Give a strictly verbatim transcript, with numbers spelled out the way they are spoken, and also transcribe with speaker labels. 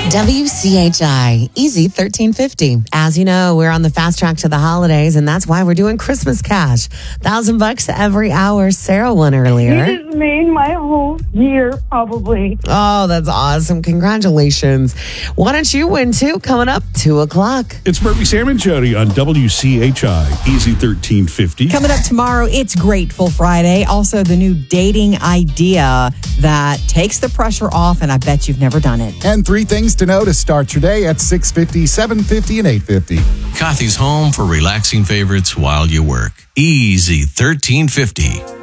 Speaker 1: W C H I, Easy thirteen fifty. As you know, we're on the fast track to the holidays, and that's why we're doing Christmas Cash. Thousand bucks every hour. Sarah won earlier.
Speaker 2: You just made my whole year, probably.
Speaker 1: Oh, that's awesome. Congratulations. Why don't you win too? Coming up, two o'clock.
Speaker 3: It's Murphy, Sam, and Jody on W C H I, Easy thirteen fifty.
Speaker 4: Coming up tomorrow, it's Grateful Friday. Also, the new dating idea that takes the pressure off, and I bet you've never done it.
Speaker 5: And three things to know to start your day at six fifty, seven fifty, and eight fifty.
Speaker 6: Kathy's home for relaxing favorites while you work. Easy thirteen fifty.